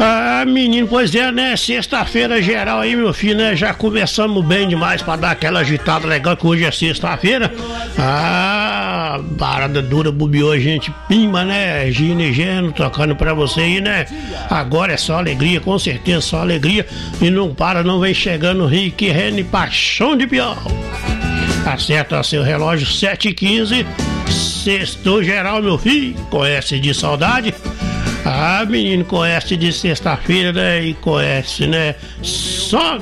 Ah, menino, pois é, né? Sexta-feira geral aí, meu filho, né? Já começamos bem demais pra dar aquela agitada legal, que hoje é sexta-feira. Ah, parada dura, bobeou, a gente pimba, né? Gino e Geno tocando pra você aí, né? Agora é só alegria, com certeza, só alegria. E não para, não vem chegando Rick Rene e Paixão de Piau. Acerta seu relógio 7h15. Sextou geral, meu filho. Conhece de saudade? Ah, menino, conhece de sexta-feira, né? E conhece, né? Só